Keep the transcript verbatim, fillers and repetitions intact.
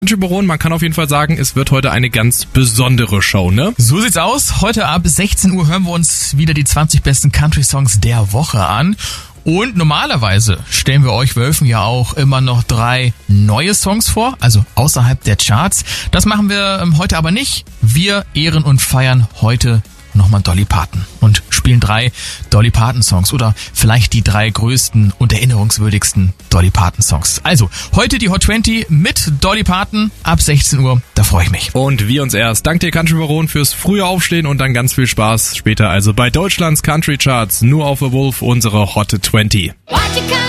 Country Baron, man kann auf jeden Fall sagen, es wird heute eine ganz besondere Show, ne? So sieht's aus. Heute ab sechzehn Uhr hören wir uns wieder die zwanzig besten Country-Songs der Woche an. Und normalerweise stellen wir euch Wölfen ja auch immer noch drei neue Songs vor, also außerhalb der Charts. Das machen wir heute aber nicht. Wir ehren und feiern heute nochmal Dolly Parton und spielen drei Dolly Parton Songs oder vielleicht die drei größten und erinnerungswürdigsten Dolly Parton Songs. Also heute die Hot zwanzig mit Dolly Parton ab sechzehn Uhr, da freue ich mich. Und wir uns erst. Dank dir Country Baron fürs frühe Aufstehen und dann ganz viel Spaß später. Also bei Deutschlands Country Charts nur auf The Wolf, unsere Hot zwanzig.